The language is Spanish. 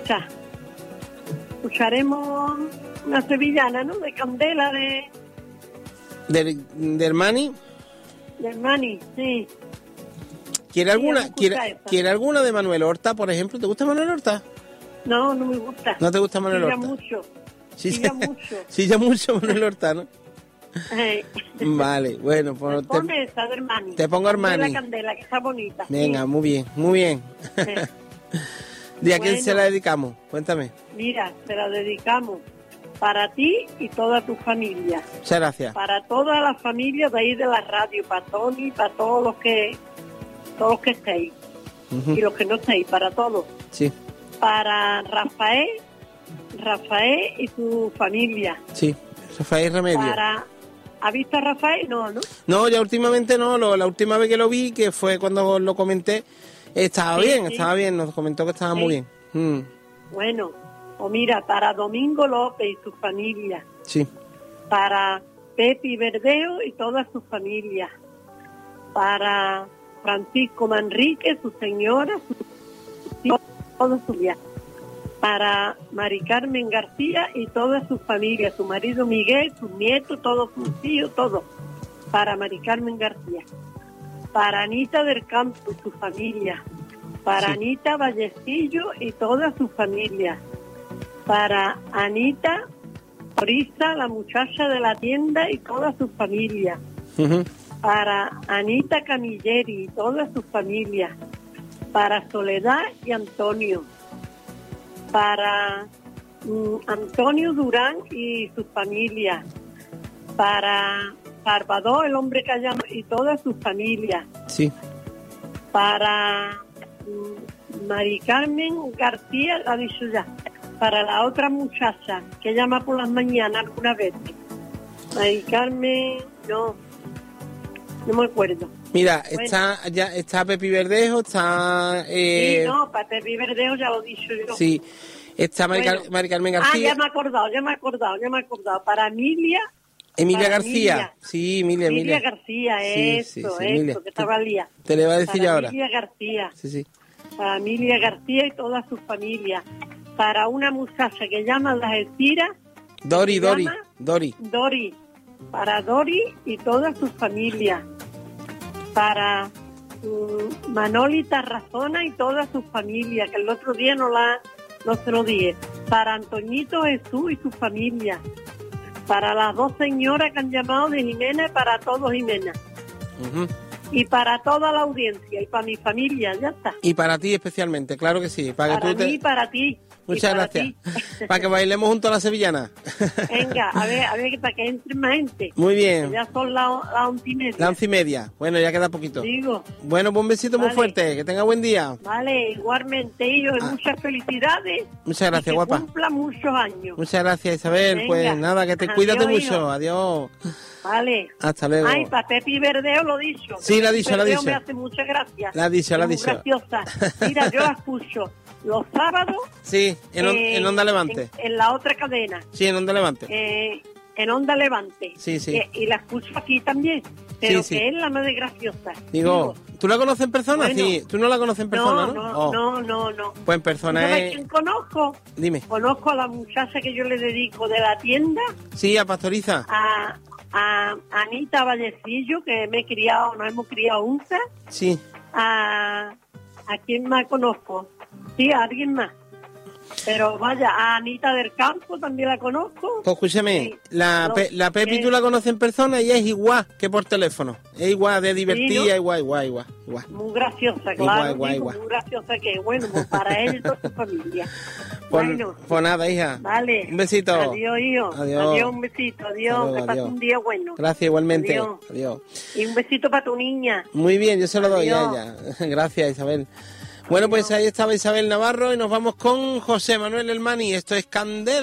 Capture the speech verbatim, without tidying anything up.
escucha. Escucharemos una sevillana, ¿no? De Candela, de... ¿De, de Hermani? De Hermani, sí. ¿Quiere alguna, sí, quiere, ¿Quiere alguna de Manuel Horta, por ejemplo? ¿Te gusta Manuel Horta? No, no me gusta. ¿No te gusta Manuel Chilla Horta? mucho. Sí, Chilla mucho. Sí, ya mucho Manuel Horta, ¿no? Hey. Vale, bueno, pues Pone te, esa de Hermani. te pongo Hermani. La Candela, que está bonita. Venga, sí. muy bien, muy bien. Eh. ¿De a quién Bueno. se la dedicamos? Cuéntame. Mira, te la dedicamos para ti y toda tu familia. Muchas gracias. Para todas las familias de ahí de la radio, para Tony, para todos los que todos los que estéis. Uh-huh. Y los que no estéis, para todos. Sí, Para Rafael, Rafael y su familia. sí. Rafael Remedio. Para... ¿Ha visto a Rafael? No, ¿no? No, ya últimamente no. Lo, la última vez que lo vi, que fue cuando lo comenté, estaba Sí, bien, sí. estaba bien. Nos comentó que estaba Sí. muy bien. Mm, Bueno, o mira, para Domingo López y su familia. sí. Para Pepi Verdeo y toda su familia. Para Francisco Manrique, su señora, su tío, toda su vida. Para Mari Carmen García y toda su familia, su marido Miguel, sus nietos, todos sus tíos, todo. Para Mari Carmen García. Para Anita del Campo y su familia. Para Sí. Anita Vallecillo y toda su familia. Para Anita Orisa, la muchacha de la tienda y toda su familia. Uh-huh. Para Anita Camilleri y toda su familia. Para Soledad y Antonio. Para mm, Antonio Durán y su familia. Para Salvador, el hombre que llama, y toda su familia. Sí. Para mm, Mari Carmen García, la ha dicho ya. Para la otra muchacha que llama por las mañanas alguna vez. Mari Carmen, no, no me acuerdo. Mira, Bueno. está ya está Pepi Verdejo, está... Eh, Sí, no, para Pepi Verdeo ya lo he dicho yo. sí, está Mari, Bueno. Car- Mari Carmen Ah, García. ya me he acordado, ya me he acordado, ya me he acordado. Para Emilia... Emilia para García. Emilia. Sí, Emilia, Emilia Emilia. García, Sí, eso, sí, sí, eso, Emilia. que estaba lía. Te le va a decir Para ahora. Emilia García, Sí, sí. para Emilia García y toda su familia. Para una muchacha que llama Las Estiras, Dori, se Dori, llama Dori. Dori. Para Dori y toda su familia. Para mm, Manoli Tarrazona y toda su familia, que el otro día no la no se lo dije. Para Antoñito Jesús y su familia. Para las dos señoras que han llamado de Jimena, para todos Jimena. Ujú. Y para toda la audiencia y para mi familia, ya está. Y para ti especialmente, claro que sí. Para, que Para tú te... mí, para ti. y Muchas para gracias. ti. Para que bailemos juntos la sevillana. Venga, a ver, a ver, para que entre más gente. Muy Que bien. ya son las las once y media. La once y media. Bueno, ya queda poquito. Digo, Bueno, pues un besito muy Vale. fuerte. Que tenga buen día. vale, igualmente, hijo, y Ah. muchas felicidades. Muchas gracias, y que guapa. cumpla muchos años. Muchas gracias, Isabel. Venga. Pues nada, que te Adiós, cuídate hijo. mucho. Adiós. Vale. Hasta luego. Ay, para Pepi Verdeo lo he dicho. Sí, la ha dicho, la ha Verdeo dicho. me hace muchas gracias. La ha dicho, la ha Es muy dicho. graciosa. Mira, yo la escucho los sábados. Sí, en, on- eh, en Onda Levante. En, en la otra cadena. Sí, en Onda Levante. Eh, en Onda Levante. Sí, sí. Eh, y la escucho aquí también. Pero Sí, sí. que es la más de graciosa. Digo, ¿tú la conoces en persona? Bueno. Sí, tú no la conoces en persona, no, ¿no? no, Oh, no, no, no. Pues en persona ¿Sabes es... quién conozco? Dime. Conozco a la muchacha que yo le dedico de la tienda, Sí, a Pastoriza. a, a Anita Vallecillo, que me he criado, nos hemos criado juntas, Sí. a, a quién más conozco, sí, a alguien más. Pero vaya, a Anita del Campo también la conozco. Pues escúchame, Sí. la, No, Pe- la Pepi eh. tú la conoces en persona y es igual que por teléfono. Es igual de divertida, ¿no? igual, igual, igual, igual. Muy graciosa, Igual, claro, igual, digo, igual. muy graciosa que es, bueno, pues para ella y toda su familia. Pues, Bueno, pues nada, hija. vale. Un besito. Adiós, hijo. Adiós. Adiós, un besito. Adiós, Hasta luego, que pases adiós. un día bueno. Gracias, igualmente. Adiós. Adiós. Y un besito para tu niña. Muy bien, yo se lo doy a Adiós. ella. Gracias, Isabel. Bueno, pues ahí estaba Isabel Navarro y nos vamos con José Manuel Hermani. Esto es Candela.